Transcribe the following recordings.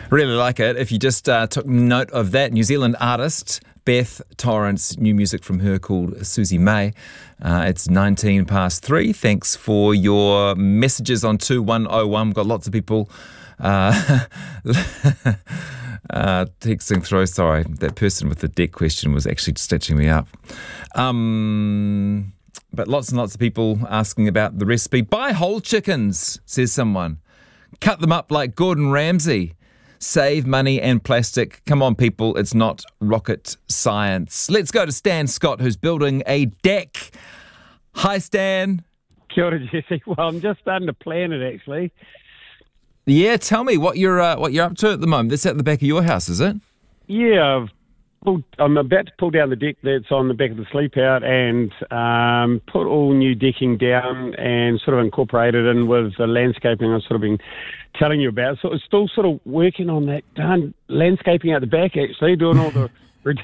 Really like it. If you just took note of that, New Zealand artist Beth Torrance, new music from her called Susie May. It's 19 past 3. Thanks for your messages on 2101. We've got lots of people texting through. Sorry, that person with the deck question was actually stitching me up. But lots and lots of people asking about the recipe. Buy whole chickens, says someone. Cut them up like Gordon Ramsay. Save money and plastic. Come on, people, it's not rocket science. Let's go to Stan Scott, who's building a deck. Hi, Stan. Kia ora, Jesse. Well, I'm just starting to plan it, actually. Yeah, tell me what you're up to at the moment. That's at the back of your house, is it? Yeah, I'm about to pull down the deck that's on the back of the sleep out and put all new decking down and sort of incorporate it in with the landscaping I've sort of been telling you about. So it's still sort of working on that darn landscaping out the back, actually, doing all the...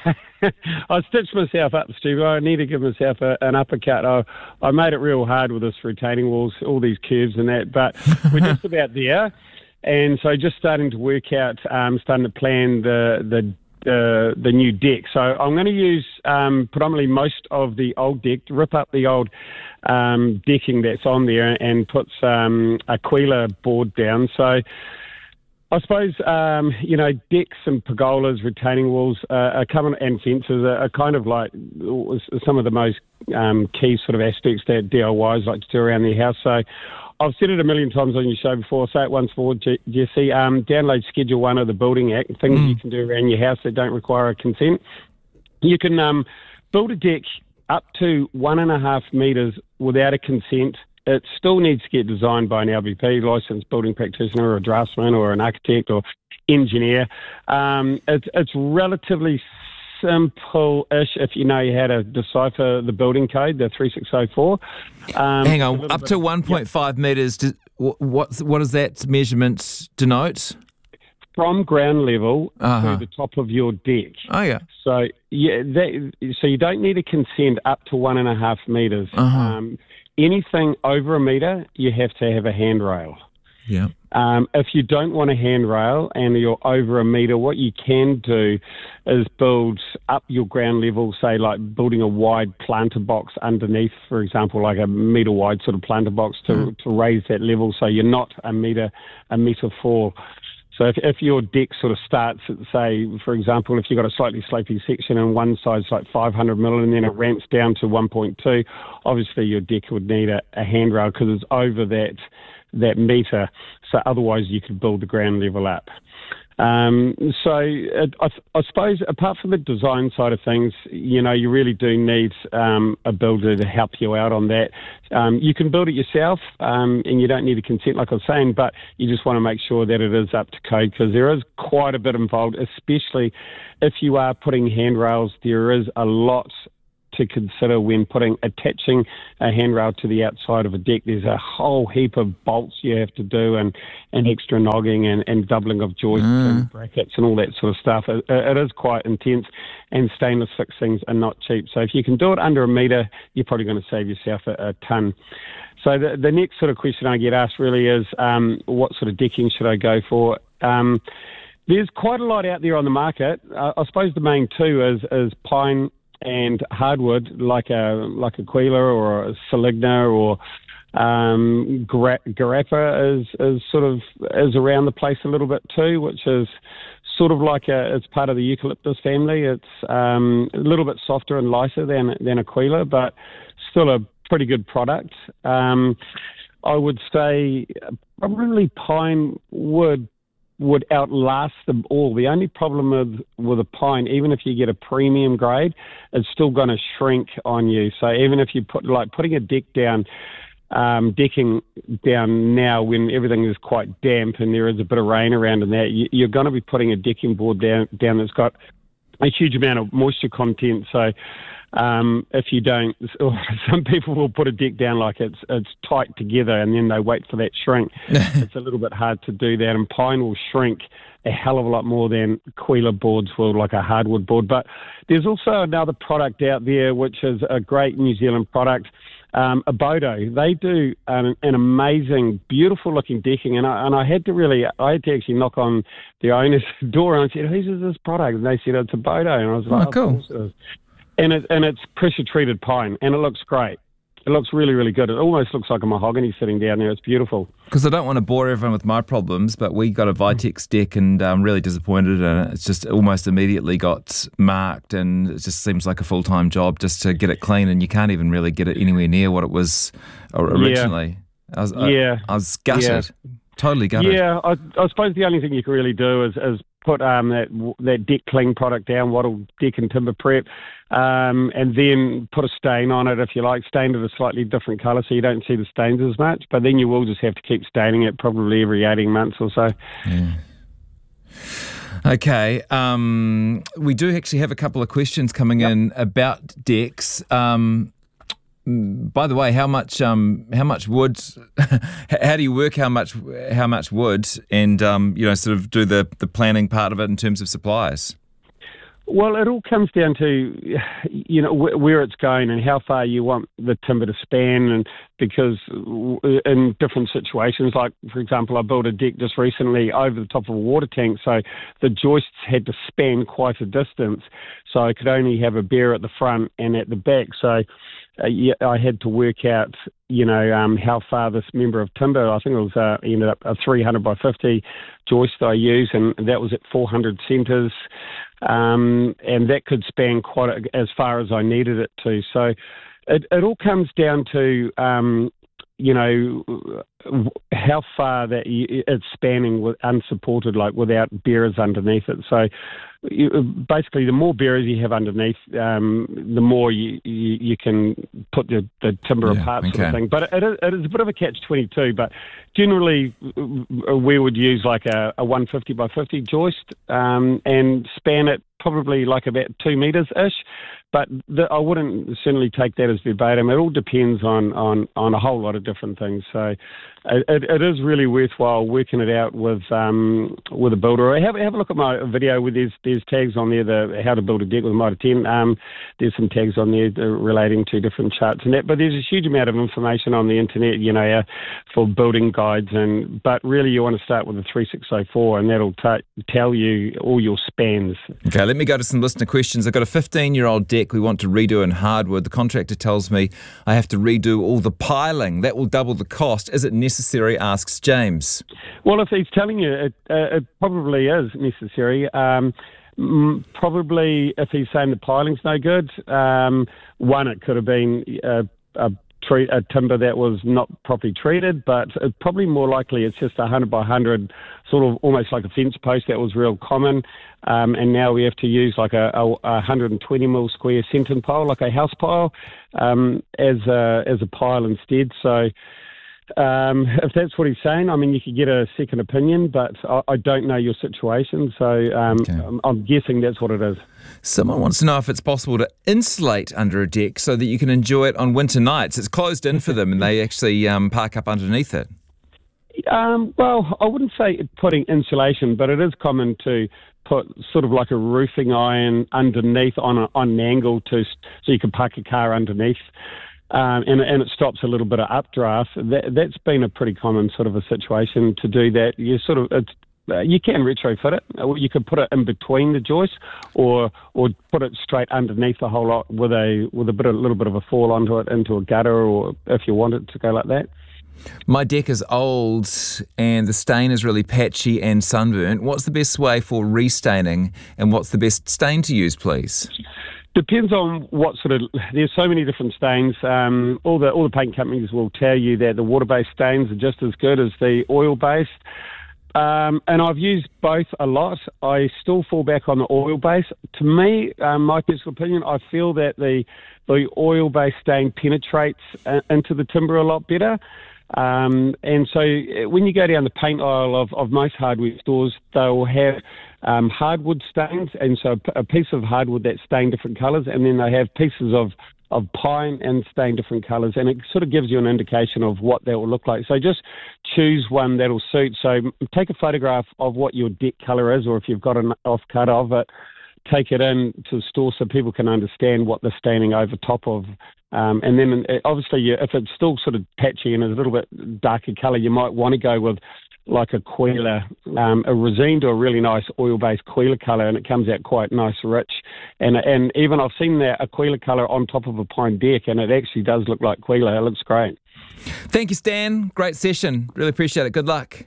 I stitched myself up, Steve. I need to give myself an uppercut. I made it real hard with this retaining walls, all these curves and that, but we're just about there. And so just starting to work out, starting to plan the new deck. So I'm going to use predominantly most of the old deck, to rip up the old decking that's on there and put some Aquila board down. So I suppose, decks and pergolas, retaining walls are coming, and fences are kind of like some of the most key sort of aspects that DIYs like to do around their house. So I've said it a million times on your show before. I'll say it once more, Jesse. Download Schedule 1 of the Building Act, things you can do around your house that don't require a consent. You can build a deck up to 1.5 metres without a consent. It still needs to get designed by an LBP, licensed building practitioner or a draftsman or an architect or engineer. It's relatively simple-ish if you know how to decipher the building code, the 3604. Hang on, up to 1.5 metres, what does that measurement denote? From ground level to the top of your deck. Oh, yeah. So, so you don't need a consent up to 1.5 metres. Anything over a metre, you have to have a handrail. Yeah. If you don't want a handrail and you're over a metre, what you can do is build up your ground level, say like building a wide planter box underneath, for example, like a metre wide sort of planter box to raise that level so you're not a metre fall. So if your deck sort of starts at, say, for example, if you've got a slightly sloping section and one side's like 500 mil and then it ramps down to 1.2, obviously your deck would need a handrail because it's over that metre. So otherwise you could build the ground level up. I suppose apart from the design side of things, you really do need a builder to help you out on that. You can build it yourself and you don't need a consent, like I was saying, but you just want to make sure that it is up to code because there is quite a bit involved, especially if you are putting handrails. There is a lot to consider when attaching a handrail to the outside of a deck. There's a whole heap of bolts you have to do and extra nogging and doubling of joists and brackets and all that sort of stuff. It is quite intense, and stainless fixings are not cheap. So if you can do it under a metre, you're probably going to save yourself a ton. So the next sort of question I get asked really is, what sort of decking should I go for? There's quite a lot out there on the market. I suppose the main two is pine and hardwood, like a Aquila or a Saligna or Garappa is around the place a little bit too, which is sort of like it's part of the eucalyptus family. It's a little bit softer and lighter than Aquila, but still a pretty good product. I would say probably pine would outlast them all. The only problem with a pine, even if you get a premium grade, it's still going to shrink on you. So even if you putting a decking down now when everything is quite damp and there is a bit of rain around and that, you're going to be putting a decking board down that's got a huge amount of moisture content. So if you don't, some people will put a deck down like it's tight together and then they wait for that shrink. It's a little bit hard to do that, and pine will shrink a hell of a lot more than Aquila boards will, like a hardwood board. But there's also another product out there which is a great New Zealand product. Abodo. They do an amazing, beautiful-looking decking, and I had to actually knock on the owner's door and I said, "Whose is this product?" And they said, "It's Abodo," and I was like, "Oh, cool." "Of course it is." And it's pressure-treated pine, and it looks great. It looks really, really good. It almost looks like a mahogany sitting down there. It's beautiful. Because I don't want to bore everyone with my problems, but we got a Vitex deck and I'm really disappointed in it. It's just almost immediately got marked and it just seems like a full-time job just to get it clean, and you can't even really get it anywhere near what it was originally. Yeah. I was gutted. Yeah. Totally gutted. Yeah, I suppose the only thing you can really do is put that deck clean product down, Wattle Deck and Timber Prep, and then put a stain on it if you like. Stain it a slightly different colour so you don't see the stains as much. But then you will just have to keep staining it probably every 18 months or so. Yeah. Okay. We do actually have a couple of questions coming in about decks. By the way, how much wood? How do you work how much wood, and sort of do the planning part of it in terms of suppliers? Well, it all comes down to where it's going and how far you want the timber to span, and because in different situations, like for example, I built a deck just recently over the top of a water tank, so the joists had to span quite a distance, so I could only have a bear at the front and at the back. So I had to work out, how far this member of timber, I think it was ended up a 300 by 50 joist I used, and that was at 400 centres, and that could span quite as far as I needed it to. So it all comes down to, how far that it's spanning with unsupported, like without bearers underneath it. So basically, the more bearers you have underneath, the more you can put the timber apart, sort of thing. But it is a bit of a catch-22. But generally, we would use like a 150 by 50 joist and span it probably like about 2 metres-ish. But I wouldn't certainly take that as verbatim. It all depends on a whole lot of different things. So it is really worthwhile working it out with a builder. Have a look at my video where there's tags on there, how to build a deck with Mitre 10. There's some tags on there relating to different charts and that. But there's a huge amount of information on the internet, for building guides. But really you want to start with the 3604, and that'll tell you all your spans. Okay, let me go to some listener questions. I've got a 15-year-old deck we want to redo in hardwood. The contractor tells me I have to redo all the piling. That will double the cost. Is it necessary, asks James. Well, if he's telling you, it probably is necessary. Probably if he's saying the piling's no good, one, it could have been a timber that was not properly treated, but probably more likely it's just 100 by 100, sort of almost like a fence post that was real common, and now we have to use like a 120 mil square senton pile, like a house pile, as a pile instead. So if that's what he's saying, I mean, you could get a second opinion, but I don't know your situation, so I'm guessing that's what it is. Someone wants to know if it's possible to insulate under a deck so that you can enjoy it on winter nights. It's closed in for them and they actually park up underneath it. Well, I wouldn't say putting insulation, but it is common to put sort of like a roofing iron underneath on an angle so you can park a car underneath. And it stops a little bit of updraft. That's been a pretty common sort of a situation to do that. You can retrofit it. You could put it in between the joists, or put it straight underneath the whole lot with a little bit of a fall onto it into a gutter, or if you want it to go like that. My deck is old and the stain is really patchy and sunburnt. What's the best way for restaining, and what's the best stain to use, please? Depends on what sort of. There's so many different stains. All the paint companies will tell you that the water-based stains are just as good as the oil-based. And I've used both a lot. I still fall back on the oil-based. To me, my personal opinion, I feel that the oil-based stain penetrates into the timber a lot better. And so when you go down the paint aisle of most hardware stores, they'll have hardwood stains, and so a piece of hardwood that's stained different colours, and then they have pieces of pine and stained different colours, and it sort of gives you an indication of what that will look like. So just choose one that'll suit. So take a photograph of what your deck colour is, or if you've got an off-cut of it, take it in to the store so people can understand what they're standing over top of. And then obviously, if it's still sort of patchy and is a little bit darker colour, you might want to go with like a Quila, a resined or a really nice oil-based Quila colour, and it comes out quite nice, rich. And even I've seen that a Quila colour on top of a pine deck, and it actually does look like Quila. It looks great. Thank you, Stan. Great session. Really appreciate it. Good luck.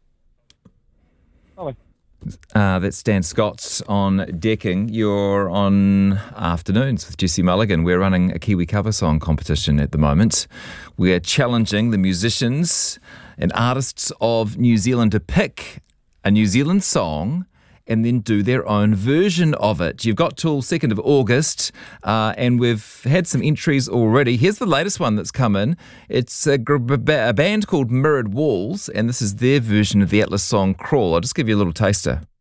Bye. That's Stan Scott on decking. You're on Afternoons with Jesse Mulligan. We're running a Kiwi cover song competition at the moment. We're challenging the musicians and artists of New Zealand to pick a New Zealand song and then do their own version of it. You've got till 2nd of August, and we've had some entries already. Here's the latest one that's come in. It's a band called Mirrored Walls, and this is their version of the Atlas song Crawl. I'll just give you a little taster.